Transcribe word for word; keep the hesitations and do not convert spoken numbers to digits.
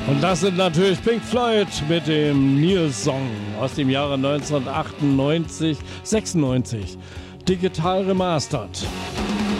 Und das sind natürlich Pink Floyd mit dem Neil-Song aus dem Jahre neunzehnhundertachtundneunzig, sechsundneunzig. Digital remastered.